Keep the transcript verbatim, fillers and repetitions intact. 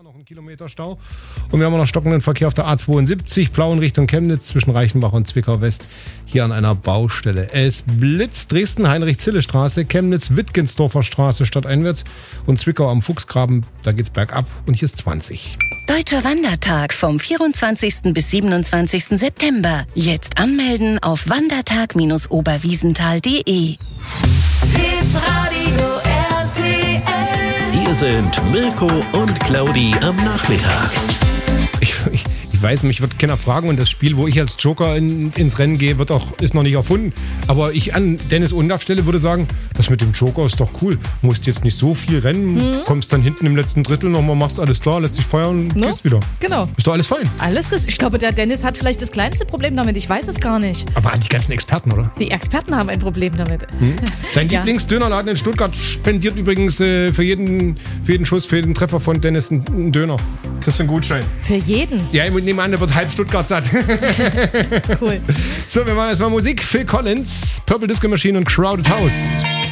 Noch ein Kilometer Stau. Und wir haben noch stockenden Verkehr auf der A zweiundsiebzig, Plauen Richtung Chemnitz zwischen Reichenbach und Zwickau West, hier an einer Baustelle. Es blitzt Dresden, Heinrich-Zille-Straße, Chemnitz, Wittgensdorfer Straße stadteinwärts und Zwickau am Fuchsgraben, da geht's bergab und hier ist zwanzig. Deutscher Wandertag vom vierundzwanzigsten bis siebenundzwanzigsten September. Jetzt anmelden auf wandertag Bindestrich oberwiesenthal punkt de. Hitradio R T L. Hier sind Mirko und Claudi am Nachmittag. Ich, ich, ich weiß, mich wird keiner fragen und das Spiel, wo ich als Joker in, ins Rennen gehe, wird auch, ist noch nicht erfunden. Aber ich an Dennis Undaff Stelle würde sagen, das mit dem Joker ist doch cool. Musst jetzt nicht so viel rennen, mhm. kommst dann hinten im letzten Drittel nochmal, machst alles klar, lässt dich feuern und no? gehst wieder. Genau. Ist doch alles fein. Alles ist, ich glaube, der Dennis hat vielleicht das kleinste Problem damit, ich weiß es gar nicht. Aber die ganzen Experten, oder? Die Experten haben ein Problem damit. Hm. Sein Ja. Lieblingsdönerladen in Stuttgart spendiert übrigens äh, für, jeden, für jeden Schuss, für jeden Treffer von Dennis einen, einen Döner. Kriegst du einen Gutschein. Für jeden. Ja, ich nehme an, der wird halb Stuttgart satt. Cool. So, wir machen erstmal Musik. Phil Collins, Purple Disco Machine und Crowded House.